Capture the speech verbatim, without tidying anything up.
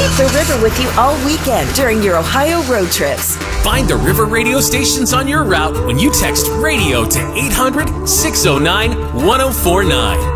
Keep the river with you all weekend during your Ohio road trips. Find the River radio stations on your route when you text radio to eight hundred, six oh nine, one oh four nine.